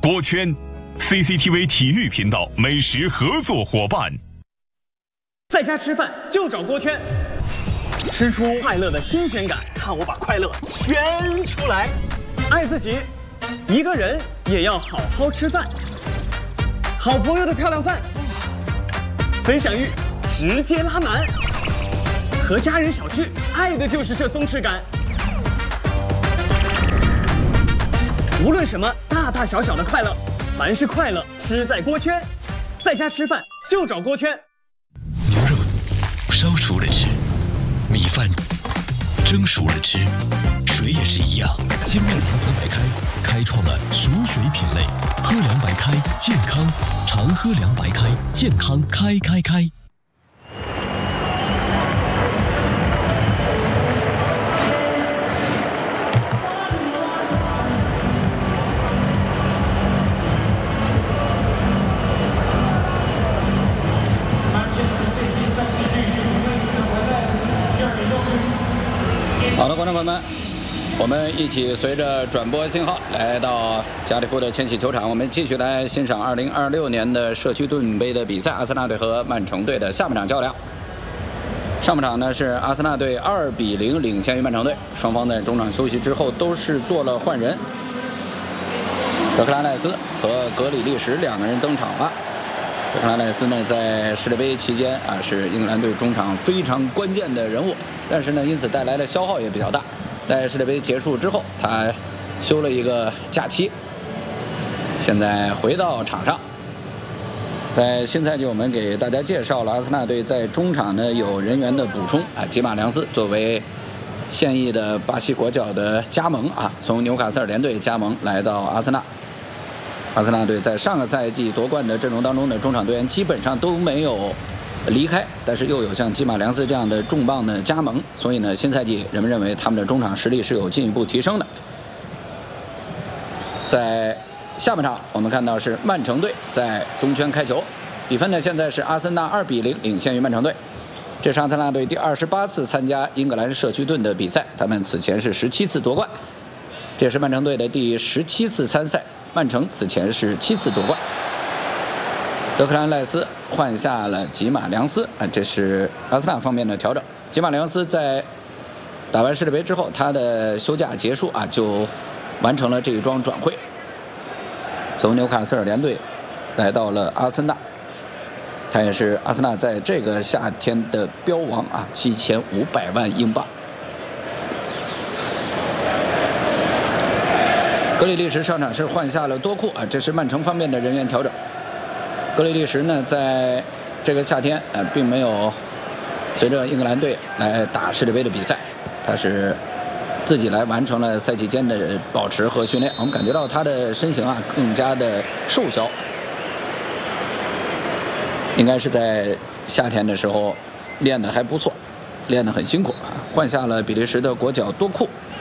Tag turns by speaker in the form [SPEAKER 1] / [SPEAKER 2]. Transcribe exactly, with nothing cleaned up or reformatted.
[SPEAKER 1] 锅圈 ，C C T V 体育频道美食合作伙伴。
[SPEAKER 2] 在家吃饭就找锅圈，吃出快乐的新鲜感，看我把快乐圈出来。爱自己，一个人也要好好吃饭。好朋友的漂亮饭，分享欲直接拉满。和家人小聚，爱的就是这松弛感。无论什么大大小小的快乐，凡是快乐吃在锅圈。在家吃饭就找锅圈。
[SPEAKER 3] 牛肉烧熟了吃，米饭蒸熟了吃，水也是一样。精酿银河白开开创了熟水品类，喝凉白开健康，常喝凉白开健康开开开。
[SPEAKER 4] 好的，观众朋友们，我们一起随着转播信号来到加利福的千禧球场，我们继续来欣赏二零二六年的社区盾杯的比赛，阿森纳队和曼城队的下半场较量。上半场呢是阿森纳队二比零领先于曼城队，双方在中场休息之后都是做了换人，德克兰赖斯和格里利什两个人登场了。德克兰赖斯呢在世界杯期间啊是英格兰队中场非常关键的人物，但是呢因此带来的消耗也比较大。在世界杯结束之后，他休了一个假期，现在回到场上。在新赛季，我们给大家介绍了阿森纳队在中场呢有人员的补充啊，吉马良斯作为现役的巴西国脚的加盟啊，从纽卡斯尔联队加盟来到阿森纳。阿森纳队在上个赛季夺冠的阵容当中的中场队员基本上都没有离开，但是又有像基马良斯这样的重磅的加盟，所以呢，新赛季人们认为他们的中场实力是有进一步提升的。在下半场，我们看到是曼城队在中圈开球，比分呢现在是阿森纳二比零领先于曼城队。这是阿森纳队第二十八次参加英格兰社区盾的比赛，他们此前是十七次夺冠，这是曼城队的第十七次参赛。曼城此前是七次夺冠。德克兰赖斯换下了吉马良斯啊，这是阿森纳方面的调整。吉马良斯在打完世界杯之后，他的休假结束啊，就完成了这一桩转会，从纽卡斯尔联队来到了阿森纳。他也是阿森纳在这个夏天的标王啊，七千五百万英镑。格里利什上场是换下了多库啊，这是曼城方面的人员调整。格里利什呢，在这个夏天呃，并没有随着英格兰队来打世界杯的比赛，他是自己来完成了赛季间的保持和训练。我们感觉到他的身形啊更加的瘦小，应该是在夏天的时候练得还不错，练得很辛苦啊。换下了比利时的国脚多库。